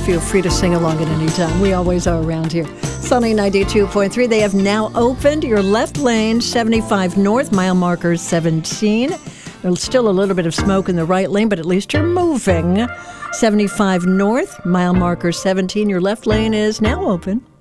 feel free to sing along at any time. We always are around here. Sunny 92.3. They have now opened your left lane, 75 north, mile marker 17. There's still a little bit of smoke in the right lane, but at least you're moving. 75 north, mile marker 17. Your left lane is now open.